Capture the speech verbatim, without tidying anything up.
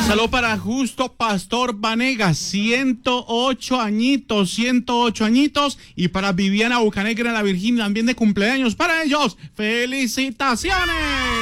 saludo para Justo Pastor Vanegas, ciento ocho añitos, ciento ocho añitos. Y para Viviana Bucanegra, la Virginia, también de cumpleaños. Para ellos, ¡felicitaciones!